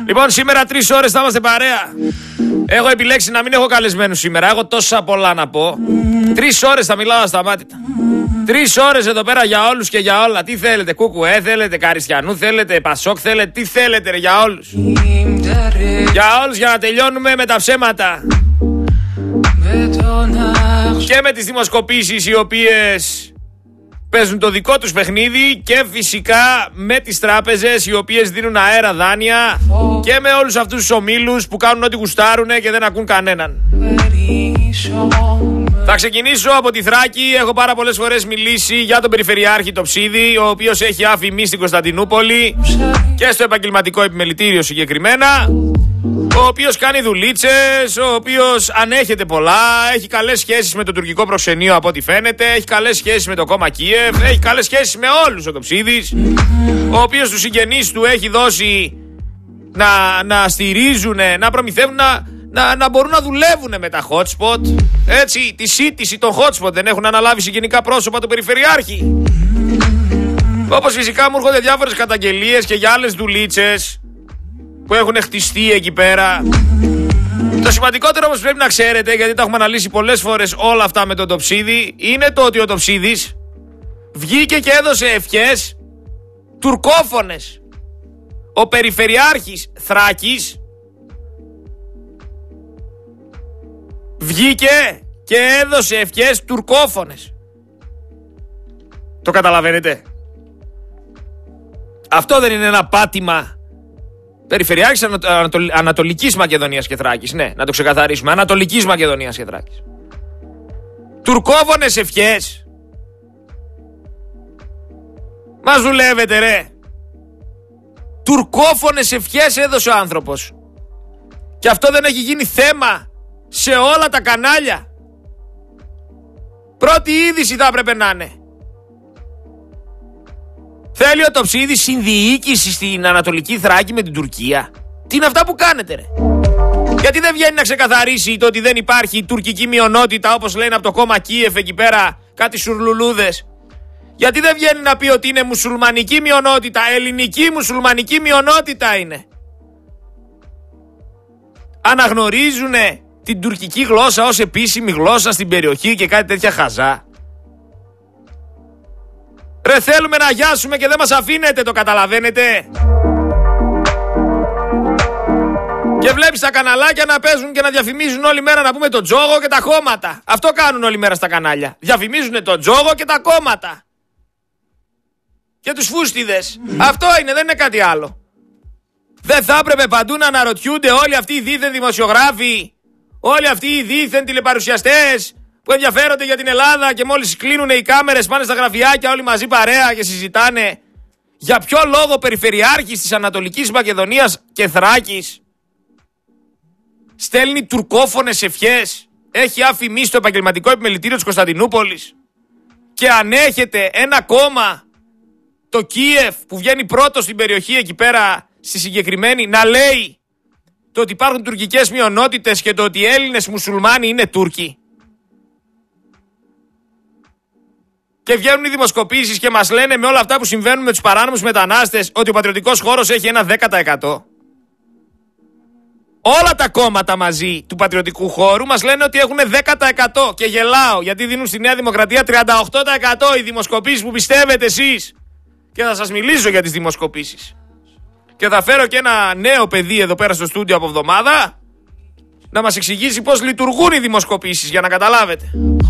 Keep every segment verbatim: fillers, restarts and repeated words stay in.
Λοιπόν, σήμερα τρεις ώρες θα είμαστε παρέα. Έχω επιλέξει να μην έχω καλεσμένους σήμερα. Έχω τόσα πολλά να πω. Τρεις ώρες θα μιλάω ασταμάτητα. Τρεις ώρες εδώ πέρα για όλους και για όλα. Τι θέλετε, Κουκουέ θέλετε, Καριστιανού θέλετε, Πασόκ θέλετε, τι θέλετε ρε, για όλους. Για όλους, για να τελειώνουμε με τα ψέματα. Και με τις δημοσκοπήσεις οι οποίες παίζουν το δικό τους παιχνίδι και φυσικά με τις τράπεζες οι οποίες δίνουν αέρα δάνεια και με όλους αυτούς τους ομίλους που κάνουν ό,τι γουστάρουν και δεν ακούν κανέναν. Θα ξεκινήσω από τη Θράκη. Έχω πάρα πολλές φορές μιλήσει για τον Περιφερειάρχη Τοψίδη, ο οποίος έχει άφημη στην Κωνσταντινούπολη και στο επαγγελματικό επιμελητήριο συγκεκριμένα, ο οποίος κάνει δουλίτσες, ο οποίος ανέχεται πολλά, έχει καλές σχέσεις με το τουρκικό προξενείο από ό,τι φαίνεται, έχει καλές σχέσεις με το κόμμα Κίεβ, έχει καλές σχέσεις με όλους ο Τοψίδης, ο οποίος τους συγγενείς του έχει δώσει να, να στηρίζουν, να προμηθεύουν, να, να, να μπορούν να δουλεύουν με τα hotspot. Έτσι, τη σύντηση των hotspot δεν έχουν αναλάβει συγγενικά πρόσωπα του Περιφερειάρχη. Όπως φυσικά μου έρχονται διάφορες καταγγελίες και για άλλες δουλίτσες που έχουν χτιστεί εκεί πέρα. Το σημαντικότερο όμως πρέπει να ξέρετε, γιατί τα έχουμε αναλύσει πολλές φορές όλα αυτά με τον Τοψίδη, είναι το ότι ο Τοψίδης βγήκε και έδωσε ευχές τουρκόφωνες. Ο Περιφερειάρχης Θράκης βγήκε και έδωσε ευχές τουρκόφωνες. Το καταλαβαίνετε? Αυτό δεν είναι ένα πάτημα? Περιφερειάρχης Ανατολ... Ανατολικής Μακεδονίας και Θράκης. Ναι, να το ξεκαθαρίσουμε. Ανατολικής Μακεδονίας και Θράκης. Τουρκόφωνες ευχές. Μας δουλεύετε ρε. Τουρκόφωνες ευχές έδωσε ο άνθρωπος. Και αυτό δεν έχει γίνει θέμα σε όλα τα κανάλια. Πρώτη είδηση θα έπρεπε να είναι. Θέλει ο Τοψίδης συνδιοίκηση στην Ανατολική Θράκη με την Τουρκία. Τι είναι αυτά που κάνετε ρε? Γιατί δεν βγαίνει να ξεκαθαρίσει το ότι δεν υπάρχει τουρκική μειονότητα, όπως λένε από το κόμμα Κίεβ εκεί πέρα, κάτι σουρλουλούδες? Γιατί δεν βγαίνει να πει ότι είναι μουσουλμανική μειονότητα, ελληνική μουσουλμανική μειονότητα είναι? Αναγνωρίζουνε την τουρκική γλώσσα ως επίσημη γλώσσα στην περιοχή και κάτι τέτοια χαζά. Ρε, θέλουμε να γιάσουμε και δεν μας αφήνετε, το καταλαβαίνετε? Και βλέπεις τα καναλάκια να παίζουν και να διαφημίζουν όλη μέρα, να πούμε τον τζόγο και τα κόμματα. Αυτό κάνουν όλη μέρα στα κανάλια. Διαφημίζουν τον τζόγο και τα κόμματα. Και τους φούστιδες. Αυτό είναι, δεν είναι κάτι άλλο. Δεν θα έπρεπε παντού να αναρωτιούνται όλοι αυτοί οι δίθεν δημοσιογράφοι, όλοι αυτοί οι δίθεν τηλεπαρουσιαστές που ενδιαφέρονται για την Ελλάδα και μόλις κλείνουν οι κάμερες πάνε στα γραφιάκια όλοι μαζί παρέα και συζητάνε για ποιο λόγο Περιφερειάρχης της Ανατολικής Μακεδονίας και Θράκης στέλνει τουρκόφωνες ευχές, έχει αφημίσει στο επαγγελματικό επιμελητήριο της Κωνσταντινούπολης και ανέχεται ένα κόμμα, το Κίεβ, που βγαίνει πρώτο στην περιοχή εκεί πέρα στη συγκεκριμένη, να λέει το ότι υπάρχουν τουρκικές μειονότητες και το ότι οι Έλληνες μουσουλμάνοι είναι Τούρκοι. Και βγαίνουν οι δημοσκοπήσεις και μας λένε με όλα αυτά που συμβαίνουν με τους παράνομους μετανάστες ότι ο πατριωτικός χώρος έχει ένα δέκα τοις εκατό. Όλα τα κόμματα μαζί του πατριωτικού χώρου μας λένε ότι έχουν δέκα τοις εκατό και γελάω γιατί δίνουν στη Νέα Δημοκρατία τριάντα οκτώ τοις εκατό οι δημοσκοπήσεις που πιστεύετε εσείς. Και θα σας μιλήσω για τις δημοσκοπήσεις. Και θα φέρω και ένα νέο παιδί εδώ πέρα στο στούντιο από εβδομάδα να μας εξηγήσει πώς λειτουργούν οι δημοσκοπήσεις για να καταλάβετε.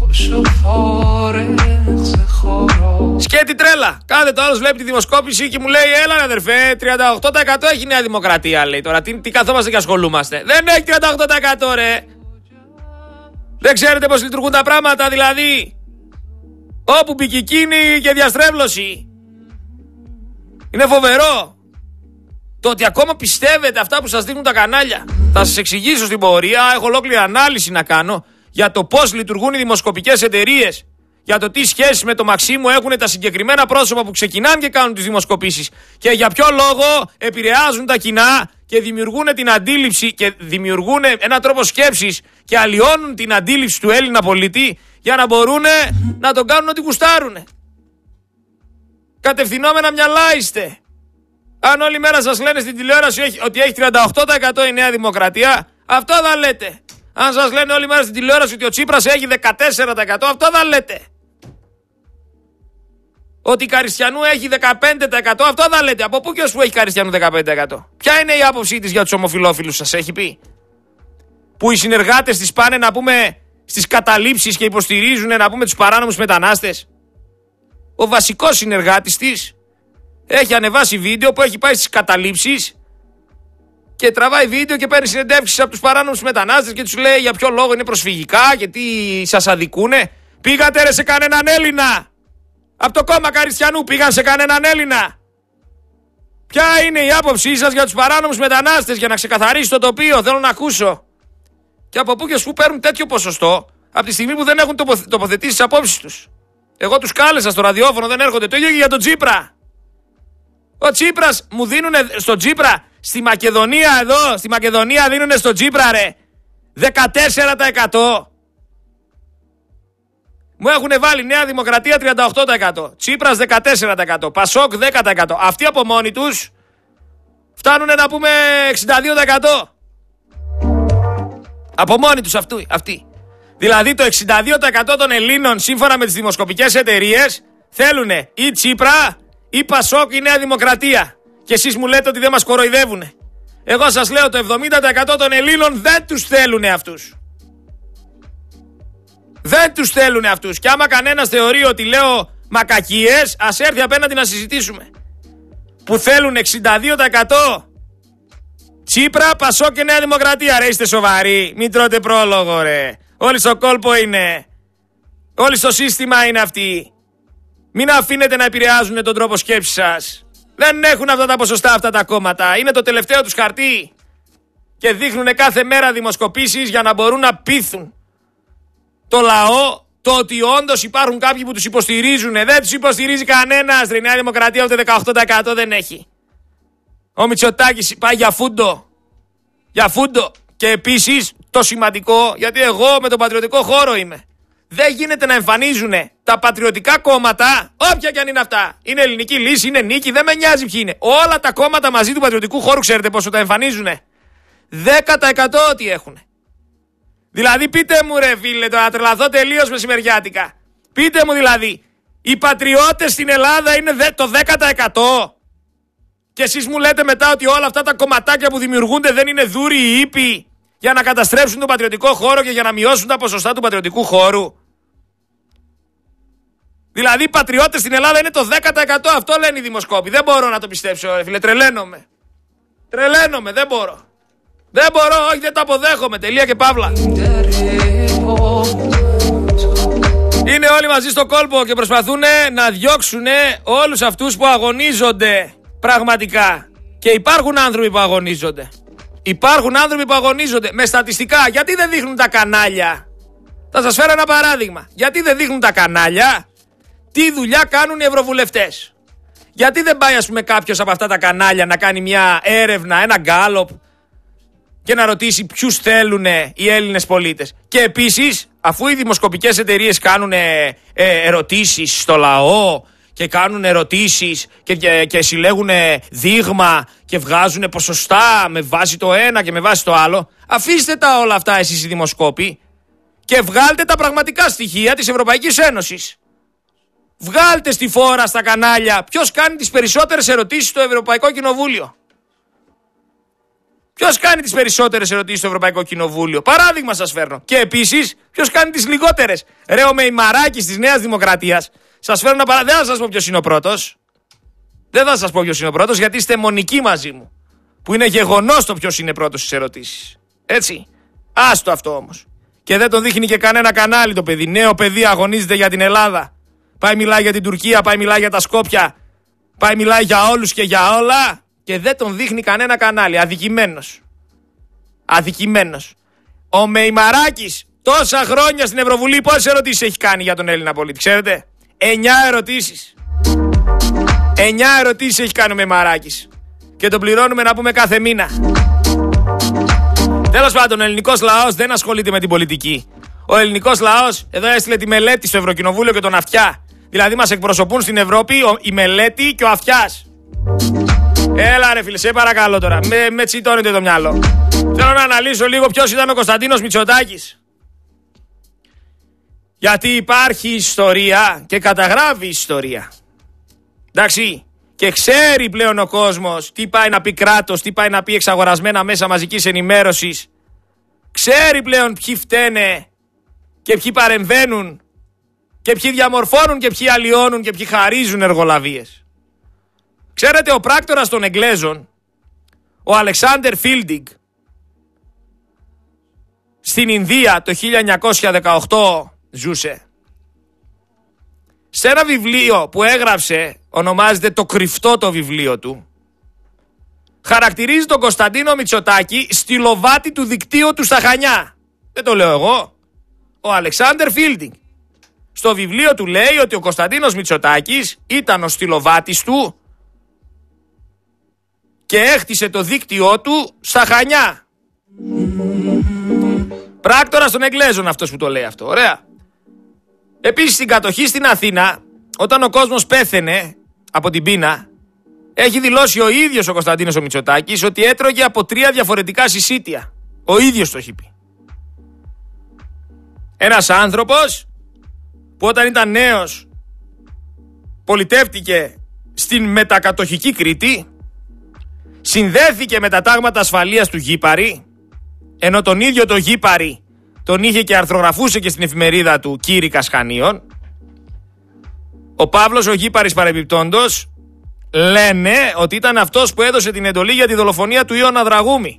Σκέτη τρέλα. Κάθε το άλλος βλέπει τη δημοσκόπηση και μου λέει έλα αδερφέ, τριάντα οκτώ τοις εκατό έχει η Νέα Δημοκρατία, λέει τώρα. Τι, τι καθόμαστε και ασχολούμαστε? Δεν έχει τριάντα οκτώ τοις εκατό ρε. Δεν ξέρετε πώς λειτουργούν τα πράγματα δηλαδή? Όπου μπικικίνη και διαστρέβλωση. Είναι φοβερό το ότι ακόμα πιστεύετε αυτά που σας δείχνουν τα κανάλια. Θα σας εξηγήσω στην πορεία, έχω ολόκληρη ανάλυση να κάνω για το πώς λειτουργούν οι δημοσκοπικές εταιρείες, για το τι σχέση με το Μαξίμου έχουν τα συγκεκριμένα πρόσωπα που ξεκινάνε και κάνουν τις δημοσκοπήσεις και για ποιο λόγο επηρεάζουν τα κοινά και δημιουργούν την αντίληψη και δημιουργούν έναν τρόπο σκέψης και αλλοιώνουν την αντίληψη του Έλληνα πολίτη για να μπορούν να τον κάνουν ό,τι γουστάρουν. Κατευθυνόμενα μυαλά είστε. Αν όλη μέρα σας λένε στην τηλεόραση ότι έχει τριάντα οκτώ τοις εκατό η Νέα Δημοκρατία, αυτό θα λέτε. Αν σας λένε όλη μέρα στην τηλεόραση ότι ο Τσίπρας έχει δεκατέσσερα τοις εκατό, αυτό θα λέτε. Ότι η Καριστιανού έχει δεκαπέντε τοις εκατό, αυτό θα λέτε. Από πού και ως που έχει Καριστιανού δεκαπέντε τοις εκατό. Ποια είναι η άποψή της για τους ομοφυλόφιλους, σας έχει πει? Που οι συνεργάτες της πάνε να πούμε στις καταλήψεις και υποστηρίζουν να πούμε τους παράνομους μετανάστες. Ο βασικός συνεργάτης της έχει ανεβάσει βίντεο που έχει πάει στις καταλήψεις και τραβάει βίντεο και παίρνει συνεντεύξεις από τους παράνομους μετανάστες και τους λέει για ποιο λόγο είναι προσφυγικά και τι σας αδικούνε. Πήγατε ρε σε κανέναν Έλληνα? Από το κόμμα Καριστιανού πήγαν σε κανέναν Έλληνα? Ποια είναι η άποψή σας για τους παράνομους μετανάστες, για να ξεκαθαρίσει το τοπίο? Θέλω να ακούσω. Και από πού και που παίρνουν τέτοιο ποσοστό, από τη στιγμή που δεν έχουν τοποθετήσει τις απόψεις τους. Εγώ τους κάλεσα στο ραδιόφωνο, δεν έρχονται. Το ίδιο και για τον Τσίπρα. Ο Τσίπρας μου δίνουνε στον Τσίπρα, στη Μακεδονία εδώ, στη Μακεδονία δίνουνε στον Τσίπρα ρε δεκατέσσερα τοις εκατό. Μου έχουν βάλει Νέα Δημοκρατία τριάντα οκτώ τοις εκατό, Τσίπρας δεκατέσσερα τοις εκατό, Πασόκ δέκα τοις εκατό. Αυτοί από μόνοι τους φτάνουν να πούμε εξήντα δύο τοις εκατό. Από μόνοι τους αυτοί, αυτοί. Δηλαδή το εξήντα δύο τοις εκατό των Ελλήνων σύμφωνα με τις δημοσκοπικές εταιρείες θέλουν ή Τσίπρα ή Πασόκ ή Νέα Δημοκρατία. Και εσείς μου λέτε ότι δεν μας κοροϊδεύουνε. Εγώ σας λέω το εβδομήντα τοις εκατό των Ελλήνων δεν τους θέλουνε αυτούς. Δεν τους θέλουνε αυτούς. Και άμα κανένας θεωρεί ότι λέω μακακίες, ας έρθει απέναντι να συζητήσουμε. Που θέλουν εξήντα δύο τοις εκατό Τσίπρα, Πασόκ και Νέα Δημοκρατία. Ρε είστε σοβαροί? Μην τρώτε πρόλογο ρε. Όλοι στο κόλπο είναι. Όλοι στο σύστημα είναι αυτοί. Μην αφήνετε να επηρεάζουν τον τρόπο σκέψης σας. Δεν έχουν αυτά τα ποσοστά αυτά τα κόμματα. Είναι το τελευταίο τους χαρτί. Και δείχνουν κάθε μέρα δημοσκοπήσεις για να μπορούν να πείθουν το λαό το ότι όντως υπάρχουν κάποιοι που τους υποστηρίζουν. Δεν τους υποστηρίζει κανένας. Η Νέα Δημοκρατία ούτε δεκαοκτώ τοις εκατό δεν έχει. Ο Μητσοτάκης πάει για φούντο. Για φούντο. Και επίσης το σημαντικό, γιατί εγώ με τον πατριωτικό χώρο είμαι. Δεν γίνεται να εμφανίζουν τα πατριωτικά κόμματα, όποια και αν είναι αυτά. Είναι Ελληνική Λύση, είναι Νίκη, δεν με νοιάζει ποιοι είναι. Όλα τα κόμματα μαζί του πατριωτικού χώρου, ξέρετε πόσο τα εμφανίζουν? δέκα τοις εκατό ότι έχουν. Δηλαδή πείτε μου ρε φίλε, το να τρελαθώ τελείως μεσημεριάτικα. Πείτε μου δηλαδή, οι πατριώτες στην Ελλάδα είναι το δέκα τοις εκατό. Και εσείς μου λέτε μετά ότι όλα αυτά τα κομματάκια που δημιουργούνται δεν είναι δούροι ή ήπιοι για να καταστρέψουν τον πατριωτικό χώρο και για να μειώσουν τα ποσοστά του πατριωτικού χώρου. Δηλαδή οι πατριώτες στην Ελλάδα είναι το δέκα τοις εκατό. Αυτό λένε οι δημοσκόποι. Δεν μπορώ να το πιστέψω ρε φίλε, τρελαίνομαι. Τρελαίνομαι, δεν μπορώ. Δεν μπορώ, όχι δεν το αποδέχομαι. Τελεία και παύλα. Είναι όλοι μαζί στο κόλπο και προσπαθούν να διώξουν όλους αυτούς που αγωνίζονται πραγματικά. Και υπάρχουν άνθρωποι που αγωνίζονται. Υπάρχουν άνθρωποι που αγωνίζονται με στατιστικά. Γιατί δεν δείχνουν τα κανάλια? Θα σας φέρω ένα παράδειγμα. Γιατί δεν δείχνουν τα κανάλια τι δουλειά κάνουν οι ευρωβουλευτές? Γιατί δεν πάει ας πούμε κάποιος από αυτά τα κανάλια να κάνει μια έρευνα, ένα γκάλοπ και να ρωτήσει ποιους θέλουν οι Έλληνες πολίτες? Και επίσης, αφού οι δημοσκοπικές εταιρείες κάνουν ε, ε, ερωτήσεις στο λαό και κάνουν ερωτήσεις και, και, και συλλέγουν δείγμα και βγάζουν ποσοστά με βάση το ένα και με βάση το άλλο, αφήστε τα όλα αυτά εσείς οι δημοσκόποι και βγάλτε τα πραγματικά στοιχεία της Ευρωπαϊκής Ένωσης. Βγάλτε στη φόρα στα κανάλια ποιος κάνει τις περισσότερες ερωτήσεις στο Ευρωπαϊκό Κοινοβούλιο. Ποιος κάνει τις περισσότερες ερωτήσεις στο Ευρωπαϊκό Κοινοβούλιο? Παράδειγμα σας φέρνω. Και επίσης, ποιος κάνει τις λιγότερες? Ρε ο Μεϊμαράκης της Νέας Δημοκρατίας. Σας φέρνω ένα παράδειγμα. Δεν θα σας πω ποιος είναι ο πρώτος. Δεν θα σας πω ποιος είναι ο πρώτος, γιατί είστε μονικοί μαζί μου. Που είναι γεγονός το ποιος είναι πρώτος στις ερωτήσεις. Έτσι. Άστο αυτό όμως. Και δεν τον δείχνει και κανένα κανάλι το παιδί. Νέο παιδί αγωνίζεται για την Ελλάδα. Πάει μιλάει για την Τουρκία, πάει μιλάει για τα Σκόπια. Πάει μιλάει για όλους και για όλα. Και δεν τον δείχνει κανένα κανάλι. Αδικημένος. Αδικημένος. Ο Μεϊμαράκης τόσα χρόνια στην Ευρωβουλή πόσες ερωτήσεις έχει κάνει για τον Έλληνα πολίτη? Ξέρετε? Εννιά ερωτήσεις. Εννιά ερωτήσεις έχει κάνει ο Μεϊμαράκης. Και τον πληρώνουμε να πούμε κάθε μήνα. Τέλος πάντων, ο ελληνικός λαός δεν ασχολείται με την πολιτική. Ο ελληνικός λαός εδώ έστειλε τη μελέτη στο Ευρωκοινοβούλιο και τον Αυτιά. Δηλαδή μας εκπροσωπούν στην Ευρώπη η μελέτη και ο Αυτιάς. Έλα ρε φίλε, σε παρακαλώ τώρα. Με, με τσιτώνετε το μυαλό. Θέλω να αναλύσω λίγο ποιος ήταν ο Κωνσταντίνος Μητσοτάκης. Γιατί υπάρχει ιστορία και καταγράφει ιστορία. Εντάξει. Και ξέρει πλέον ο κόσμος τι πάει να πει κράτος, τι πάει να πει εξαγορασμένα μέσα μαζικής ενημέρωσης. Ξέρει πλέον ποιοι φταίνε και ποιοι παρεμβαίνουν και ποιοι διαμορφώνουν και ποιοι αλλοιώνουν και ποιοι χαρίζουν εργολαβίες. Ξέρετε, ο πράκτορας των Εγγλέζων, ο Αλεξάντερ Φίλντινγκ, στην Ινδία το χίλια εννιακόσια δεκαοκτώ ζούσε. Σε ένα βιβλίο που έγραψε, ονομάζεται Το Κρυφτό το βιβλίο του, χαρακτηρίζει τον Κωνσταντίνο Μητσοτάκη στυλοβάτη του δικτύου του στα Χανιά. Δεν το λέω εγώ. Ο Αλεξάντερ Φίλντινγκ. Στο βιβλίο του λέει ότι ο Κωνσταντίνος Μητσοτάκης ήταν ο στυλοβάτης του και έχτισε το δίκτυό του στα Χανιά. Πράκτορας των Εγγλέζων αυτός που το λέει αυτό. Ωραία. Επίσης στην κατοχή στην Αθήνα, όταν ο κόσμος πέθαινε από την πείνα, έχει δηλώσει ο ίδιος ο Κωνσταντίνος ο Μητσοτάκης ότι έτρωγε από τρία διαφορετικά συσίτια. Ο ίδιος το έχει πει. Ένας άνθρωπος που όταν ήταν νέος πολιτεύτηκε στην μετακατοχική Κρήτη, συνδέθηκε με τα τάγματα ασφαλείας του Γήπαρη, ενώ τον ίδιο το Γήπαρη τον είχε και αρθρογραφούσε και στην εφημερίδα του Κήρυκας Χανίων. Ο Παύλος ο Γήπαρης παρεμπιπτόντος λένε ότι ήταν αυτός που έδωσε την εντολή για τη δολοφονία του Ιώνα Δραγούμη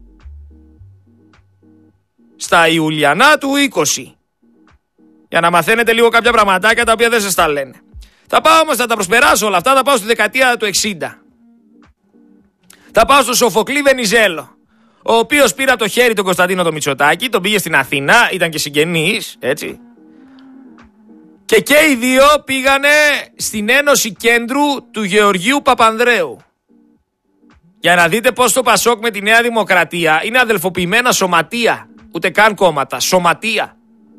στα Ιουλιανά του είκοσι. Για να μαθαίνετε λίγο κάποια πραγματάκια τα οποία δεν σας τα λένε. Θα πάω όμως, θα τα προσπεράσω όλα αυτά, θα πάω στη δεκαετία του εξήντα. Θα πάω στο Σοφοκλή Βενιζέλο, ο οποίος πήρε από το χέρι τον Κωνσταντίνο το Μητσοτάκη, τον πήγε στην Αθήνα, ήταν και συγγενείς, έτσι. Και και οι δύο πήγανε στην Ένωση Κέντρου του Γεωργίου Παπανδρέου. Για να δείτε πως το Πασόκ με τη Νέα Δημοκρατία είναι αδελφοποιημένα σωματεία, ούτε καν κόμματα, σωματεία.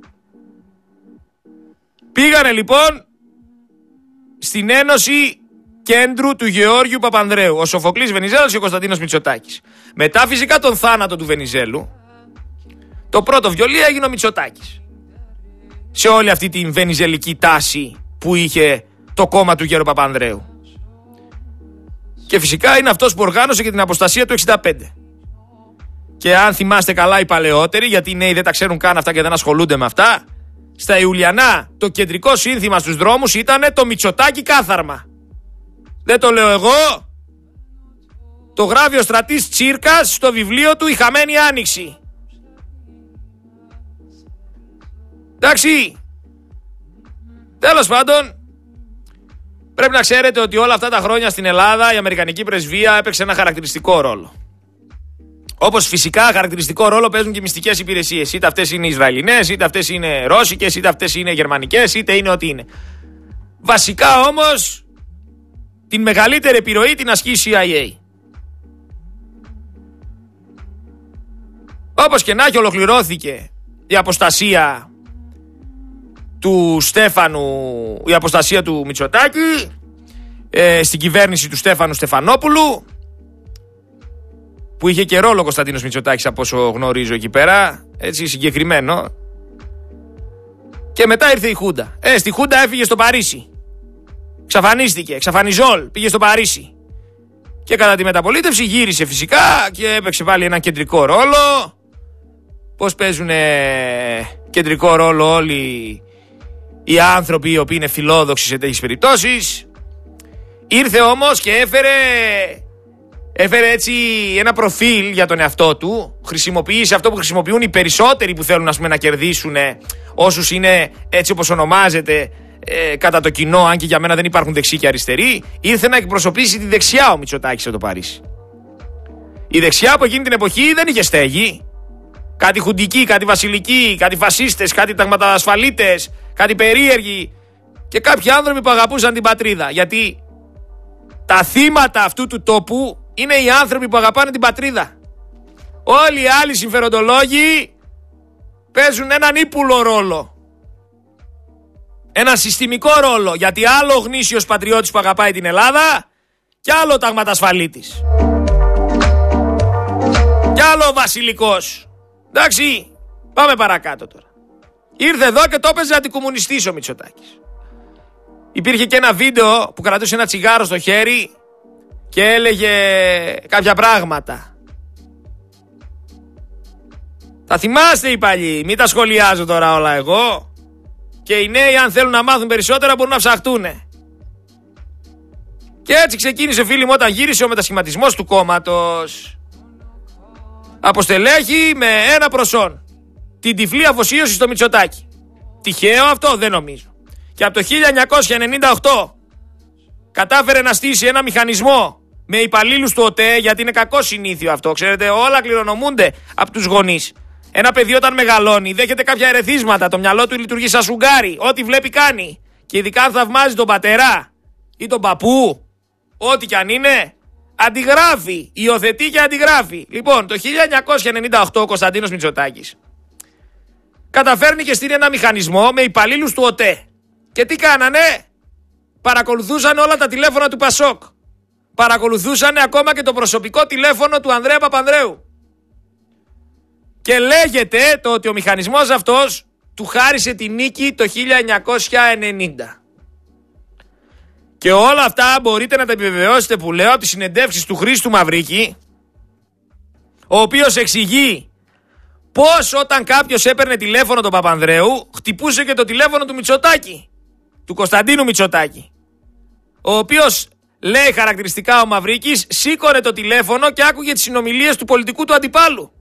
Πήγανε λοιπόν στην Ένωση Κέντρου του Γεώργιου Παπανδρέου, ο Σοφοκλής Βενιζέλος και ο Κωνσταντίνος Μητσοτάκης. Μετά φυσικά τον θάνατο του Βενιζέλου, το πρώτο βιολί έγινε ο Μητσοτάκης. Σε όλη αυτή την βενιζελική τάση που είχε το κόμμα του Γέρο Παπανδρέου. Και φυσικά είναι αυτός που οργάνωσε και την αποστασία του εξήντα πέντε. Και αν θυμάστε καλά οι παλαιότεροι, γιατί οι νέοι δεν τα ξέρουν καν αυτά και δεν ασχολούνται με αυτά, στα Ιουλιανά το κεντρικό σύνθημα στους δρόμους ήταν το Μητσοτάκη κάθαρμα. Δεν το λέω εγώ. Το γράφει ο Στρατής Τσίρκας στο βιβλίο του «Η Χαμένη Άνοιξη». Εντάξει. Τέλος πάντων, πρέπει να ξέρετε ότι όλα αυτά τα χρόνια στην Ελλάδα η Αμερικανική πρεσβεία έπαιξε ένα χαρακτηριστικό ρόλο. Όπως φυσικά χαρακτηριστικό ρόλο παίζουν και οι μυστικές υπηρεσίες. Είτε αυτές είναι Ισραηλινές, είτε αυτές είναι Ρώσικες, είτε αυτές είναι Γερμανικές, είτε είναι ό,τι είναι. Βασικά όμως την μεγαλύτερη επιρροή την ασκεί η σι άι έι. Όπως και να έχει, ολοκληρώθηκε η αποστασία του Στέφανου, η αποστασία του Μητσοτάκη ε, στην κυβέρνηση του Στέφανου Στεφανόπουλου, που είχε και ρόλο ο Κωνσταντίνος Μητσοτάκης από όσο γνωρίζω εκεί πέρα, έτσι συγκεκριμένο. Και μετά ήρθε η Χούντα. Ε, στη Χούντα έφυγε στο Παρίσι. Ξαφανίστηκε, εξαφανιζόλ, πήγε στο Παρίσι. Και κατά τη μεταπολίτευση γύρισε φυσικά και έπαιξε πάλι έναν κεντρικό ρόλο. Πώς παίζουν κεντρικό ρόλο όλοι οι άνθρωποι οι οποίοι είναι φιλόδοξοι σε τέτοιες περιπτώσεις. Ήρθε όμως και έφερε, έφερε έτσι ένα προφίλ για τον εαυτό του. Χρησιμοποίησε αυτό που χρησιμοποιούν οι περισσότεροι που θέλουν, ας πούμε, να κερδίσουν όσους είναι έτσι όπως ονομάζεται ε, κατά το κοινό, αν και για μένα δεν υπάρχουν δεξιοί και αριστεροί. Ήρθε να εκπροσωπήσει τη δεξιά ο Μητσοτάκης από το Παρίσι. Η δεξιά από εκείνη την εποχή δεν είχε στέγη. Κάτι χουντικοί, κάτι βασιλικοί, κάτι φασίστες, κάτι ταγματασφαλίτες, κάτι περίεργοι και κάποιοι άνθρωποι που αγαπούσαν την πατρίδα. Γιατί τα θύματα αυτού του τόπου είναι οι άνθρωποι που αγαπάνε την πατρίδα. Όλοι οι άλλοι συμφεροντολόγοι παίζουν έναν ύπουλο ρόλο. Ένα συστημικό ρόλο. Γιατί άλλο ο γνήσιος πατριώτης που αγαπάει την Ελλάδα Κι άλλο ο ταγματασφαλίτης. Κι άλλο ο Βασιλικός. Εντάξει, πάμε παρακάτω τώρα. Ήρθε εδώ και το έπαιζε αντικομμουνιστής ο Μητσοτάκης. Υπήρχε και ένα βίντεο που κρατούσε ένα τσιγάρο στο χέρι και έλεγε κάποια πράγματα. Θα θυμάστε οι παλιοί, μην τα σχολιάζω τώρα όλα εγώ. Και οι νέοι, αν θέλουν να μάθουν περισσότερα, μπορούν να ψαχτούνε. Και έτσι ξεκίνησε, φίλοι μου, όταν γύρισε ο μετασχηματισμός του κόμματος. Από στελέχη με ένα προσόν. Την τυφλή αφοσίωση στο Μητσοτάκη. Τυχαίο αυτό? Δεν νομίζω. Και από το χίλια εννιακόσια ενενήντα οκτώ κατάφερε να στήσει ένα μηχανισμό με υπαλλήλους του ΟΤΕ, γιατί είναι κακό συνήθειο αυτό. Ξέρετε, όλα κληρονομούνται από τους γονείς. Ένα παιδί όταν μεγαλώνει δέχεται κάποια ερεθίσματα. Το μυαλό του λειτουργεί σαν σουγκάρι. Ό,τι βλέπει κάνει. Και ειδικά αν θαυμάζει τον πατέρα ή τον παππού, ό,τι κι αν είναι, αντιγράφει. Υιοθετεί και αντιγράφει. Λοιπόν, το χίλια εννιακόσια ενενήντα οκτώ ο Κωνσταντίνος Μητσοτάκης καταφέρνει και στείλει ένα μηχανισμό με υπαλλήλους του ΟΤΕ. Και τι κάνανε? Παρακολουθούσαν όλα τα τηλέφωνα του Πασόκ. Παρακολουθούσαν ακόμα και το προσωπικό τηλέφωνο του Ανδρέα Παπανδρέου. Και λέγεται το ότι ο μηχανισμός αυτός του χάρισε τη νίκη το χίλια εννιακόσια ενενήντα. Και όλα αυτά μπορείτε να τα επιβεβαιώσετε που λέω από τις συνεντεύξεις του Χρήστου Μαυρίκη, ο οποίος εξηγεί πώς όταν κάποιος έπαιρνε τηλέφωνο τον Παπανδρέου, χτυπούσε και το τηλέφωνο του Μητσοτάκη, του Κωνσταντίνου Μητσοτάκη, ο οποίος, λέει χαρακτηριστικά ο Μαυρίκης, σήκωνε το τηλέφωνο και άκουγε τις συνομιλίες του πολιτικού του αντιπάλου.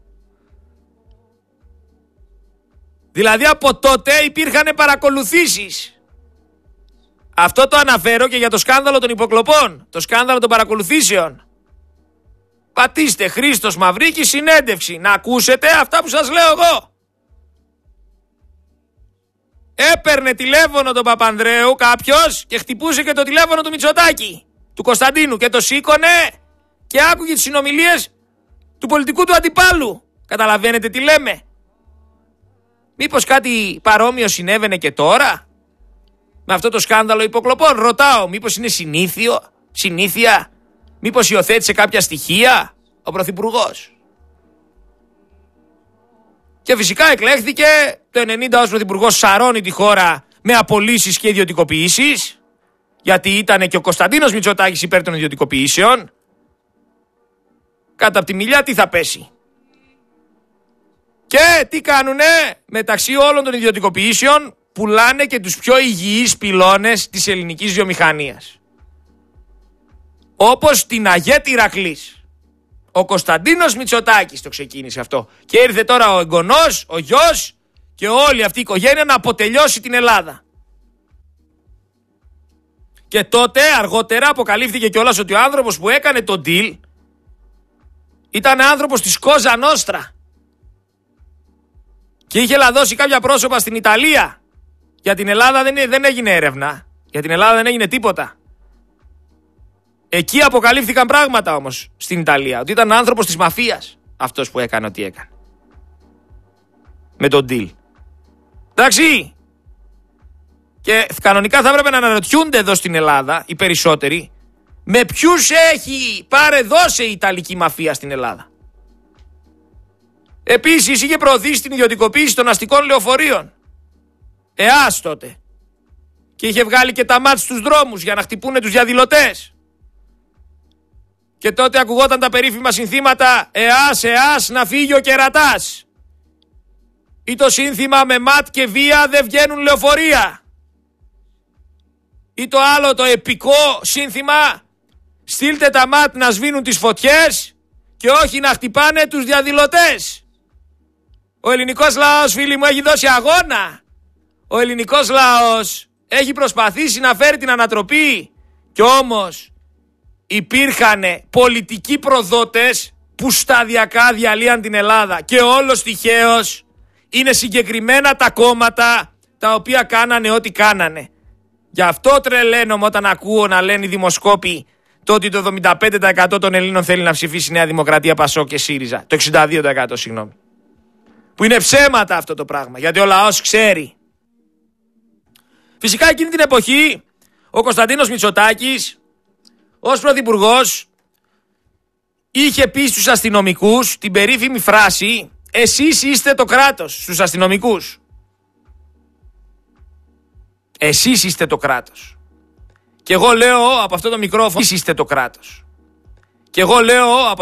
Δηλαδή από τότε υπήρχαν παρακολουθήσεις. Αυτό το αναφέρω και για το σκάνδαλο των υποκλοπών, το σκάνδαλο των παρακολουθήσεων. Πατήστε Χρήστος Μαυρίκης συνέντευξη, να ακούσετε αυτά που σας λέω εγώ. Έπαιρνε τηλέφωνο τον Παπανδρέου κάποιος και χτυπούσε και το τηλέφωνο του Μητσοτάκη, του Κωνσταντίνου, και το σήκωνε και άκουγε τις συνομιλίες του πολιτικού του αντιπάλου. Καταλαβαίνετε τι λέμε? Μήπως κάτι παρόμοιο συνέβαινε και τώρα με αυτό το σκάνδαλο υποκλοπών? Ρωτάω, μήπως είναι συνήθιο, συνήθεια, μήπως υιοθέτησε κάποια στοιχεία ο Πρωθυπουργός? Και φυσικά εκλέχθηκε το ενενήντα ως Πρωθυπουργός, σαρώνει τη χώρα με απολύσεις και ιδιωτικοποιήσεις, γιατί ήταν και ο Κωνσταντίνος Μητσοτάκης υπέρ των ιδιωτικοποιήσεων. Κάτω από τη μιλιά τι θα πέσει? Και τι κάνουνε? Μεταξύ όλων των ιδιωτικοποιήσεων πουλάνε και τους πιο υγιείς πυλώνες της ελληνικής βιομηχανίας. Όπως την Αγέτη Ηρακλής. Ο Κωνσταντίνος Μητσοτάκης το ξεκίνησε αυτό. Και ήρθε τώρα ο εγγονός, ο γιος και όλη αυτή η οικογένεια να αποτελειώσει την Ελλάδα. Και τότε αργότερα αποκαλύφθηκε κιόλας ότι ο άνθρωπος που έκανε τον deal ήταν άνθρωπος της Κόζα Νόστρα. Και είχε λαδώσει κάποια πρόσωπα στην Ιταλία. Για την Ελλάδα δεν, δεν έγινε έρευνα. Για την Ελλάδα δεν έγινε τίποτα. Εκεί αποκαλύφθηκαν πράγματα όμως στην Ιταλία. Ότι ήταν άνθρωπος της μαφίας αυτός που έκανε ό,τι έκανε. Με τον deal. Εντάξει. Και κανονικά θα έπρεπε να αναρωτιούνται εδώ στην Ελλάδα οι περισσότεροι με ποιους έχει παρεδώσει η Ιταλική μαφία στην Ελλάδα. Επίσης είχε προωθήσει την ιδιωτικοποίηση των αστικών λεωφορείων. ΕΑΣ τότε. Και είχε βγάλει και τα μάτς στους δρόμους για να χτυπούνε τους διαδηλωτές. Και τότε ακουγόταν τα περίφημα συνθήματα «ΕΑΣ, ΕΑΣ, να φύγει ο κερατάς». Ή το σύνθημα «με ματ και βία δεν βγαίνουν λεωφορεία». Ή το άλλο το επικό σύνθημα «στείλτε τα ματ να σβήνουν τις φωτιές και όχι να χτυπάνε τους διαδηλωτές». Ο ελληνικός λαός, φίλοι μου, έχει δώσει αγώνα. Ο ελληνικός λαός έχει προσπαθήσει να φέρει την ανατροπή. Κι όμως υπήρχαν πολιτικοί προδότες που σταδιακά διαλύαν την Ελλάδα. Και όλος τυχαίως είναι συγκεκριμένα τα κόμματα τα οποία κάνανε ό,τι κάνανε. Γι' αυτό τρελαίνομαι όταν ακούω να λένε οι δημοσκόποι το ότι το εβδομήντα πέντε τοις εκατό των Ελλήνων θέλει να ψηφίσει Νέα Δημοκρατία, Πασόκ και ΣΥΡΙΖΑ. Το εξήντα δύο τοις εκατό, συγγνώμη. Που είναι ψέματα αυτό το πράγμα, γιατί ο λαός ξέρει. Φυσικά εκείνη την εποχή ο Κωνσταντίνος Μητσοτάκης, ως πρωθυπουργός είχε πει στους αστυνομικούς την περίφημη φράση «Εσείς είστε το κράτος», στους αστυνομικούς. Εσείς είστε το κράτος. Και εγώ λέω από αυτό το μικρόφωνο «Εσείς είστε το κράτος». Και εγώ λέω από